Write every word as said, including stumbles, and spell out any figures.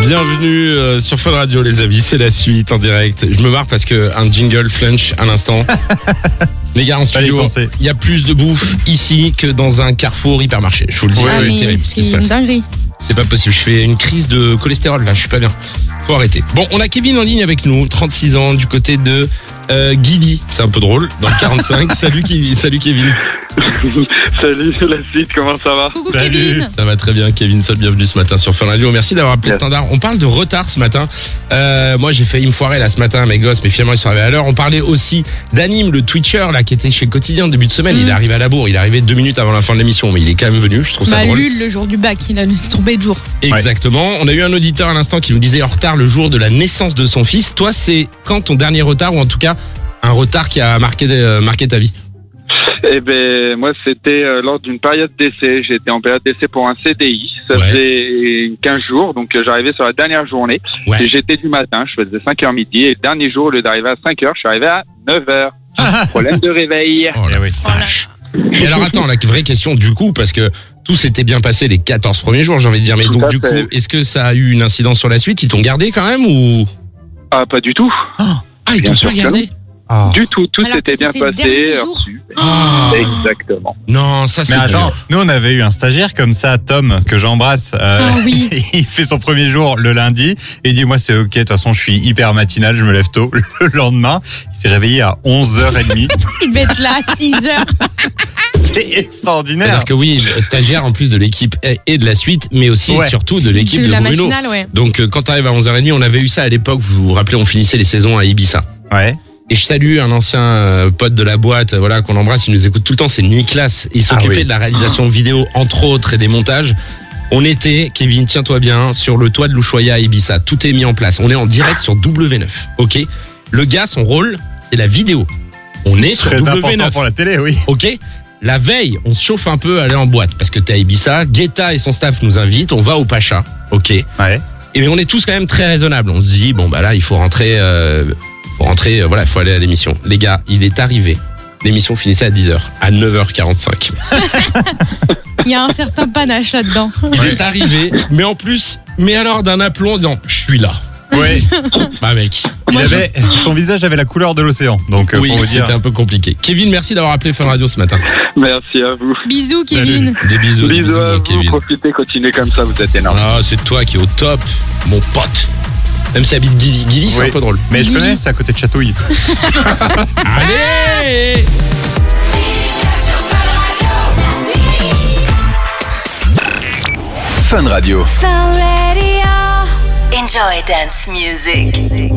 Bienvenue euh, sur Fun Radio les amis, c'est la suite en direct. Je me marre parce que un jingle flunch à l'instant. Les gars en studio, il y a plus de bouffe ici que dans un carrefour hypermarché. Je vous le dis, ah, c'est mais terrible ce c'est qui se une passe. dinguerie. C'est pas possible, je fais une crise de cholestérol là, je suis pas bien. Faut arrêter. Bon, on a Kevin en ligne avec nous, trente-six ans, du côté de euh, Guili. C'est un peu drôle, dans le quarante-cinq. Salut Kevin. Salut Kevin. Salut la suite, comment ça va? Coucou Salut. Kevin. Ça va très bien, Kevin. Seul bienvenue ce matin sur Fun Radio. Merci d'avoir appelé Yes. Standard. On parle de retard ce matin. Euh, moi, j'ai failli me foirer là ce matin, mes gosses, mais finalement ils sont arrivés à l'heure. On parlait aussi d'Anime, le Twitcher là qui était chez Quotidien début de semaine. Mm. Il est arrivé à la bourre. Il est arrivé deux minutes avant la fin de l'émission, mais il est quand même venu. Je trouve ça Bah, drôle. Lul, le jour du bac, il a laissé tomber de jour. Exactement. On a eu un auditeur à l'instant qui nous disait en retard le jour de la naissance de son fils. Toi, c'est quand ton dernier retard, ou en tout cas un retard qui a marqué, euh, marqué ta vie? Eh ben moi c'était euh, lors d'une période d'essai. J'étais en période d'essai pour un C D I. Ça Ouais. faisait quinze jours, donc euh, j'arrivais sur la dernière journée. Ouais. Et j'étais du matin, je faisais cinq heures midi. Et le dernier jour, au lieu d'arriver à cinq heures, je suis arrivé à neuf heures. Problème de réveil. Oh la Eh oui. vache. Et alors attends, la vraie question du coup, parce que tout s'était bien passé les quatorze premiers jours, j'ai envie de dire, mais Tout donc à du fait. coup, est-ce que ça a eu une incidence sur la suite? Ils t'ont gardé quand même ou? Ah, pas du tout. Ah, ils Bien t'ont sûr pas que gardé? Oh. Du tout. Tout Alors s'était que bien c'était le passé. dernier heure jour. sup. Ah. Exactement. Non, ça c'est Mais attends, dur. nous on avait eu un stagiaire comme ça, Tom, que j'embrasse. euh, Ah oui. Il fait son premier jour le lundi et il dit moi c'est ok, de toute façon je suis hyper matinal, je me lève tôt. Le lendemain, il s'est réveillé à onze heures trente. Il devait être là à six heures. C'est extraordinaire. C'est-à-dire que oui, stagiaire en plus de l'équipe et- et de la suite, mais aussi Ouais. et surtout de l'équipe De de, la Bruno. matinale, ouais. Donc euh, quand t'arrives à onze heures trente, on avait eu ça à l'époque, vous vous rappelez, on finissait les saisons à Ibiza. Ouais. Et je salue un ancien euh, pote de la boîte, euh, voilà, qu'on embrasse, il nous écoute tout le temps, c'est Nicolas. Il s'occupait Ah oui. de la réalisation vidéo, entre autres, et des montages. On était, Kevin, tiens-toi bien, sur le toit de l'Ushuaïa à Ibiza. Tout est mis en place. On est en direct sur W neuf, ok? Le gars, son rôle, c'est la vidéo. On est sur Très W important neuf, pour la télé, oui. ok? La veille, on se chauffe un peu à aller en boîte, parce que t'es à Ibiza. Guetta et son staff nous invitent, on va au Pacha, ok? Ouais. Et on est tous quand même très raisonnables. On se dit, bon, bah là, il faut rentrer, euh, faut rentrer, euh, voilà, il faut aller à l'émission. Les gars, il est arrivé. L'émission finissait à dix heures, à neuf heures quarante-cinq. Il y a un certain panache là-dedans. Il est arrivé, mais en plus, mais alors d'un aplomb en disant, je suis là. Ouais. Bah mec. Il Moi, je- avait, son visage avait la couleur de l'océan. Donc, euh, Oui, pour vous dire. c'était un peu compliqué. Kevin, merci d'avoir appelé Fun Radio ce matin. Merci à vous. Bisous Kevin. Des bisous, des Bisous bisous, à mon vous. Kevin. Profitez, continuez comme ça, vous êtes énorme. Ah, c'est toi qui es au top, mon pote. Même si habite Guili, Guili, c'est Oui. un peu drôle. Mais je Guili. connais, c'est à côté de Châteauille. Allez! Fun Radio. Enjoy dance music.